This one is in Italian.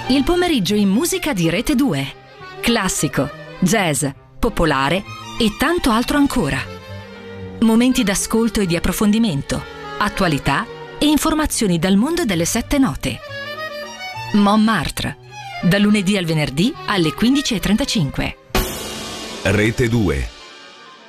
Il pomeriggio in musica di Rete 2. Classico, jazz, popolare e tanto altro ancora. Momenti d'ascolto e di approfondimento, attualità e informazioni dal mondo delle sette note. Montmartre, da lunedì al venerdì alle 15:35. Rete 2.